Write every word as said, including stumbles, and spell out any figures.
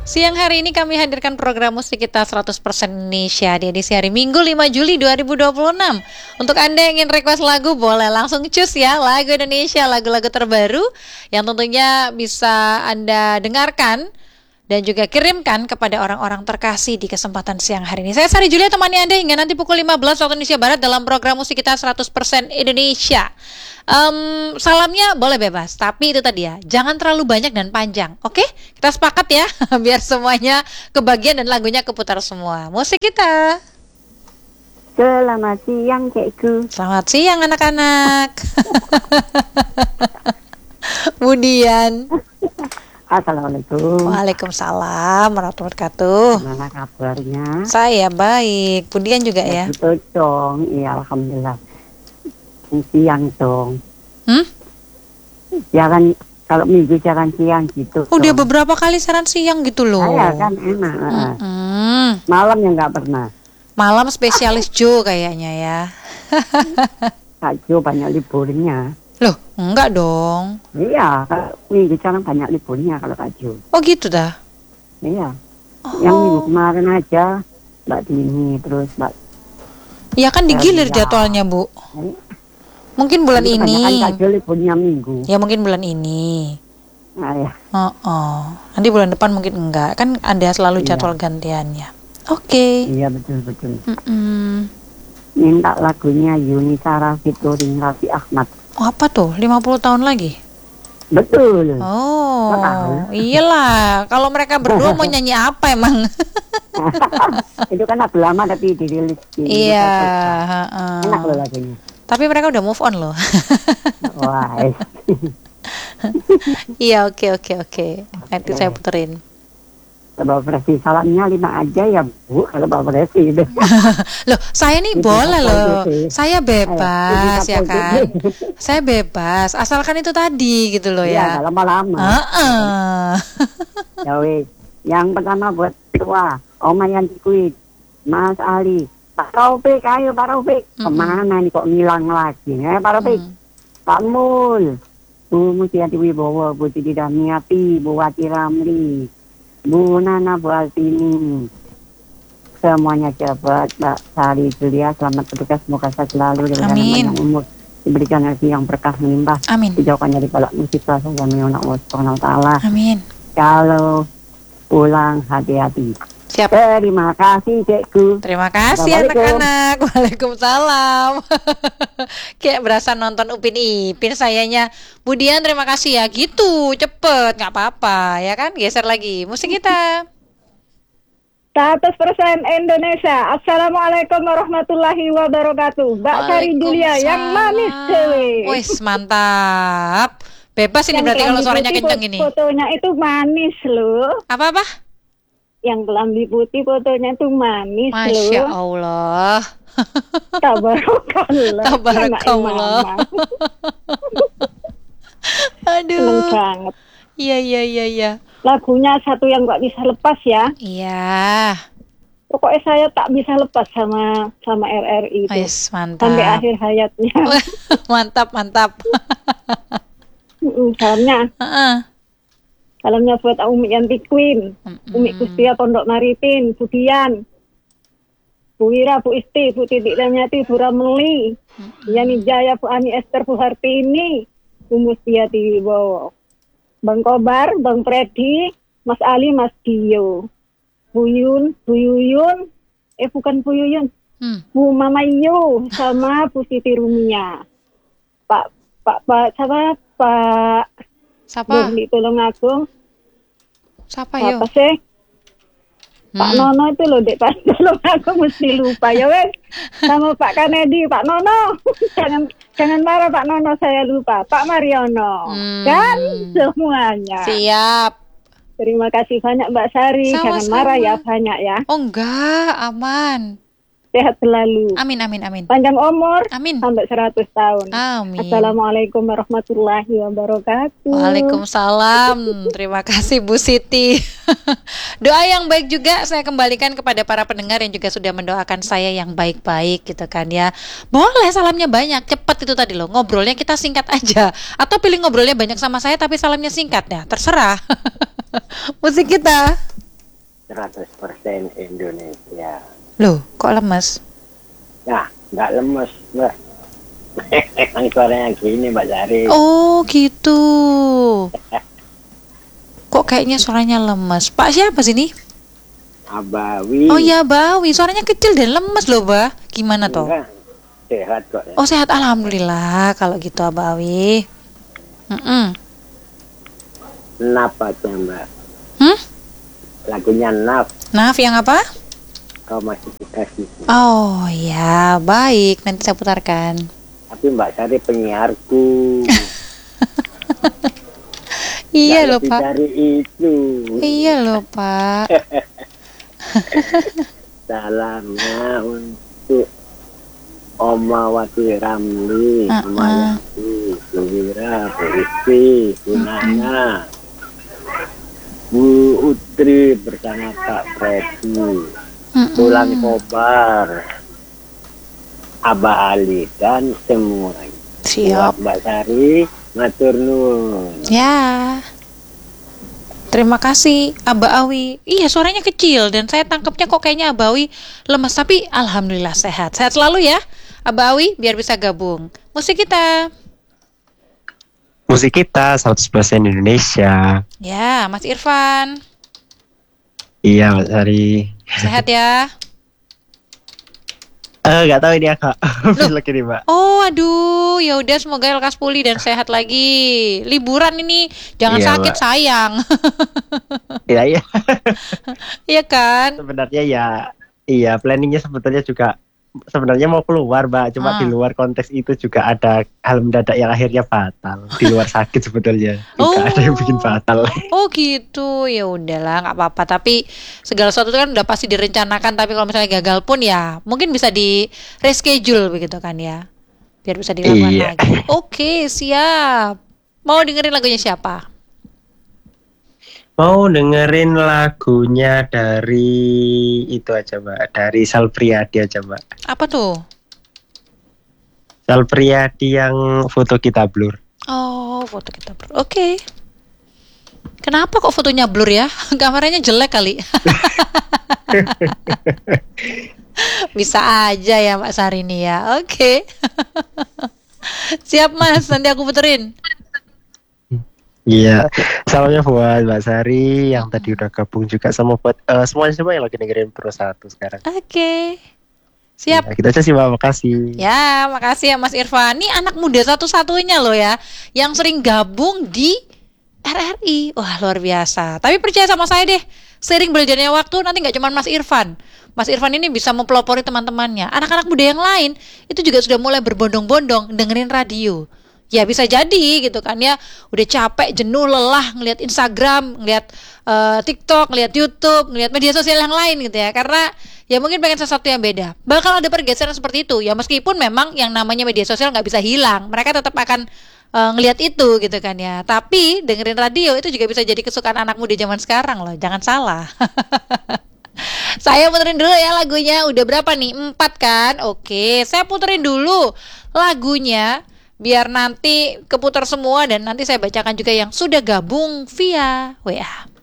Siang hari ini kami hadirkan program musik kita seratus persen Indonesia di edisi hari Minggu lima Juli dua ribu dua puluh enam. Untuk Anda yang ingin request lagu, boleh langsung cus ya, lagu Indonesia, lagu-lagu terbaru yang tentunya bisa Anda dengarkan dan juga kirimkan kepada orang-orang terkasih di kesempatan siang hari ini. Saya Sari Julia, temani Anda hingga nanti pukul lima belas waktu Indonesia Barat dalam program musik kita seratus persen Indonesia. Um, salamnya boleh bebas, tapi itu tadi ya, jangan terlalu banyak dan panjang. Oke, kita sepakat ya, biar semuanya kebagian dan lagunya keputar semua. Musik kita. Selamat siang, Cikgu. Selamat siang, anak-anak. Budian. Assalamualaikum. Waalaikumsalam warahmatullahi wabarakatuh. Gimana kabarnya? Saya baik. Budian juga ya? Itu dong, iya alhamdulillah. Siang dong. Hmm? Jangan, kalau minggu jangan siang gitu. Oh, dong. dia beberapa kali saran siang gitu loh. Saya kan enak. Mm-mm. Malam yang nggak pernah. Malam spesialis Joe kayaknya ya. Kak Jo banyak liburnya. Loh, enggak dong. Iya, kalau minggu jangan banyak liburnya kalau Kak Jo. Oh gitu dah. Iya. Oh. Yang minggu kemarin aja Mbak Dini, terus Mbak. Ya kan digilir Ya. jadwalnya, Bu. Eh, Mungkin bulan Kan ini. Kak Jo liburnya minggu. Ya mungkin bulan ini. Nah, ya. Oh, oh. Nanti bulan depan mungkin enggak. Kan ada selalu Iya. jadwal gantiannya. Oke. Iya betul-betul. Mm-mm. Minta lagunya Yuni Sarah featuring Raffi Ahmad. Oh, apa tuh? lima puluh tahun lagi? Betul. Oh, Kok tahu? iyalah. Kalau mereka berdua mau nyanyi apa emang? Itu kan lagu lama tapi dirilis di Iya. Spotify. heeh. Enak loh lagunya. Tapi mereka udah move on loh. Wah. eh. Iya, oke oke oke. Nanti Oke. saya puterin. Bapak Presi salamnya lima aja ya Bu. Kalau Bapak Presi itu. Loh, saya nih Itu boleh apa loh. itu? Saya bebas Ayo, ya itu kan. apa Saya bebas, asalkan itu tadi gitu loh Iya, ya. nggak lama-lama. Heeh. Ya wes. Yang pertama buat tua Oma Yanti Kuit, Mas Ali, Pak Taufik, ayo Pak Taufik. Kemana nih kok ngilang lagi? Eh Pak Taufik, Mm. Pak Mul, Bu Mustiati Wibowo, Bu Titi Damiati, Bu Wati Ramli, Bu Nana, Bu Altini. Semuanya jabat, Mbak Sari Julia, selamat bertugas, semoga sehat selalu diberikan Amin. panjang umur, diberikan rezeki yang berkah melimpah, Amin. dijauhkan dari balak musibah dan menyunak Allah Subhanahu wa taala. Amin. Kalau pulang hati-hati. Siap. Terima kasih, Cikgu. Terima kasih Assalamualaikum. anak-anak. Waalaikumsalam. Kayak berasa nonton Upin Ipin sayanya. Budian terima kasih ya. Gitu, cepet, nggak apa-apa ya kan. Geser lagi musik kita. seratus persen Indonesia. Assalamualaikum warahmatullahi wabarakatuh. Mbak Sari Julia yang manis cewek. Wis mantap. Bebas ini berarti kalau suaranya kenceng ini. Fotonya itu manis loh. Apa-apa? Yang kelambi putih fotonya itu manis Masya loh. Allah. Tabarakallah. Tabarakallah. Anak mama. Seneng Aduh. banget. Iya iya iya iya. Lagunya satu yang nggak bisa lepas ya. Iya. Pokoknya saya tak bisa lepas sama sama R R I itu. Wis mantap. Sampai akhir hayatnya. Mantap mantap. Mm, Salamnya. Heeh. Salamnya buat Umi Yanti Queen, Mm-mm. Umi Kustia Pondok Maritim, Budian, Bu Wira, Bu Isti, Bu Titik Damiati, Bu Ramli, Yani Jaya, Bu Ani Esther, Bu Hartini, Bu Mustiati Wibowo, Bang Kobar, Bang Freddy, Mas Ali, Mas Dio, Bu Yun, Bu Yuyun, eh bukan Bu Yuyun, Hmm. Bu Mama Yu, sama Bu Siti Rumia, Pak, Pak, Pak, siapa, Pak, Siapa? Burli Tulungagung, Siapa yo? apa sih? Pak Hmm. Nono itu loh, Dek, Pak Tulungagung mesti lupa ya wes. Sama Pak Kanedi, Pak Nono. jangan jangan marah Pak Nono, saya lupa. Pak Mariono. Hmm. Dan semuanya. Siap. Terima kasih banyak Mbak Sari. Jangan Sama-sama. marah ya, banyak ya. Oh enggak, aman. Sehat selalu. Amin amin amin. Panjang umur Amin. sampai seratus tahun. Amin. Assalamualaikum warahmatullahi wabarakatuh. Waalaikumsalam. Terima kasih Bu Siti. Doa yang baik juga saya kembalikan kepada para pendengar yang juga sudah mendoakan saya yang baik-baik gitu kan ya. Boleh salamnya banyak, cepat itu tadi loh. Ngobrolnya kita singkat aja. Atau pilih ngobrolnya banyak sama saya tapi salamnya singkat ya. Terserah. Musik kita. seratus persen Indonesia. Loh, kok lemes? Nah, nggak lemes, Mbak. Emang suaranya gini, Mbak Sari. Oh, gitu. Kok kayaknya suaranya lemes? Pak siapa sih ini? Abawi. Oh ya, Bawi. Suaranya kecil dan lemes loh, Bah. Gimana toh? Enggak, sehat kok. Ya. Oh, sehat. Alhamdulillah kalau gitu, Abawi. Mm-mm. Naf aja, Mbak. Hmm? Lagunya Naf. Naf yang apa? Kau masih dikasih. Oh ya, baik. Nanti saya putarkan. Tapi Mbak Sari penyiarku. Iya Nggak loh, lebih Pak. dari itu. Iya loh, Pak. Salamnya untuk Oma Wati Ramli, Uh-uh. Oma Yanti, Bu Wira, Bu Rizky, Bu Nana, Bu Utri bersama Pak Freddy, Mm-mm. Tulan Kobar, Abah Ali dan semua. Siap. Buat Mbak Sari, matur nuwun. Ya. Terima kasih, Aba Awi. Iya, suaranya kecil dan saya tangkapnya kok kayaknya Aba Awi lemes, tapi alhamdulillah sehat. Sehat selalu ya, Aba Awi, biar bisa gabung. Musik kita. Musik kita seratus persen Indonesia. Ya, Mas Irfan. Iya, Mas Hari. Sehat ya. Eh, nggak tahu ini agak pilek ini, Mbak. Oh, aduh, ya udah semoga lekas pulih dan sehat lagi. Liburan ini jangan Iya, sakit, Mbak. sayang. Iya, iya. Iya kan? Sebenarnya ya, iya planningnya sebetulnya juga sebenarnya mau keluar, Mbak. Cuma Ah. di luar konteks itu juga ada hal mendadak yang akhirnya fatal. Di luar sakit sebetulnya juga Oh. ada yang bikin fatal. Oh gitu, ya udahlah nggak apa-apa. Tapi segala sesuatu itu kan udah pasti direncanakan. Tapi kalau misalnya gagal pun ya mungkin bisa di reschedule begitu kan ya, biar bisa dilakukan Iya. lagi. Oke, siap. Mau dengerin lagunya siapa? Mau dengerin lagunya dari itu aja, Mbak. Dari Sal Priadi aja, Mbak. Apa tuh? Sal Priadi yang foto kita blur. Oh, foto kita blur. Oke. Kenapa kok fotonya blur ya? Kameranya jelek kali. Bisa aja ya Mbak Sarini ya. Oke. Siap Mas, nanti aku puterin. Iya, salamnya buat Mbak Sari yang tadi udah gabung juga sama buat eh, semuanya semua yang lagi dengerin Pro satu sekarang. Oke. Siap. Ya, gitu aja sih, Mbak. Makasih. Ya, makasih ya Mas Irfan. Ini anak muda satu-satunya loh ya yang sering gabung di R R I. Wah, luar biasa. Tapi percaya sama saya deh, sering berjalannya waktu nanti nggak cuma Mas Irfan. Mas Irfan ini bisa mempelopori teman-temannya. Anak-anak muda yang lain itu juga sudah mulai berbondong-bondong dengerin radio. Ya bisa jadi gitu kan ya, udah capek, jenuh, lelah ngelihat Instagram, ngelihat uh, TikTok, ngelihat YouTube, ngelihat media sosial yang lain gitu ya. Karena ya mungkin pengen sesuatu yang beda. Bakal ada pergeseran seperti itu. Ya meskipun memang yang namanya media sosial nggak bisa hilang, mereka tetap akan uh, ngelihat itu gitu kan ya. Tapi dengerin radio itu juga bisa jadi kesukaan anak muda zaman sekarang loh. Jangan salah. Saya puterin dulu ya lagunya. Udah berapa nih? Empat kan? Oke, saya puterin dulu lagunya biar nanti keputar semua dan nanti saya bacakan juga yang sudah gabung via W A.